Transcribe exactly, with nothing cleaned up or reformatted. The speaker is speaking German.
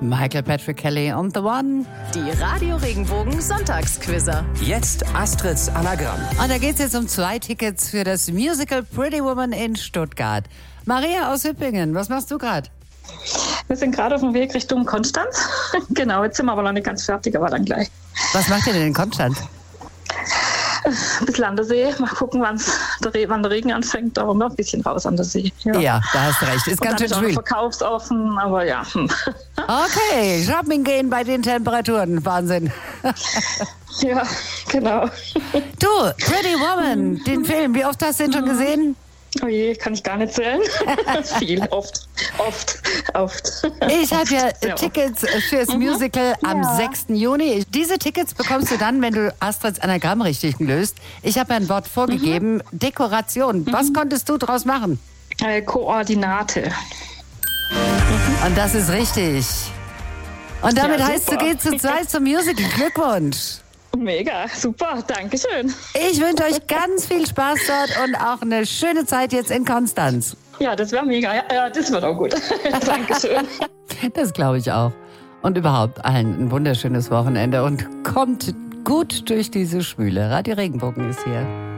Michael Patrick Kelly und The One. Die Radio Regenbogen Sonntagsquizzer. Jetzt Astrids Anagramm. Und da geht's jetzt um zwei Tickets für das Musical Pretty Woman in Stuttgart. Maria aus Hüppingen, was machst du gerade? Wir sind gerade auf dem Weg Richtung Konstanz. Genau, jetzt sind wir aber noch nicht ganz fertig, aber dann gleich. Was macht ihr denn in Konstanz? Ein bisschen an der See. Mal gucken, wann's der Re- wann der Regen anfängt, aber noch ein bisschen raus an der See. Ja, Ja, da hast du recht. Ist Und ganz dann schön ist auch noch schwül. verkaufsoffen, aber ja. hm. Okay, shopping gehen bei den Temperaturen. Wahnsinn. Ja, genau. Du, Pretty Woman, den Film, wie oft hast du den schon gesehen? Oh je, kann ich gar nicht zählen. Viel, oft, oft, oft. Ich habe ja Sehr oft. Tickets fürs Musical am Ja. sechsten Juni. Diese Tickets bekommst du dann, wenn du Astrids Anagramm richtig löst. Ich habe ein Wort vorgegeben, Dekoration. Was konntest du draus machen? Äh, Koordinate. Und das ist richtig. Und damit Ja, heißt, du super. gehst zu zweit zum Musical. Glückwunsch. Mega, super, danke schön. Ich wünsche euch ganz viel Spaß dort und auch eine schöne Zeit jetzt in Konstanz. Ja, das wäre mega. Ja, ja, das wird auch gut. Dankeschön. Das glaube ich auch. Und überhaupt allen ein wunderschönes Wochenende und kommt gut durch diese Schwüle. Radio Regenbogen ist hier.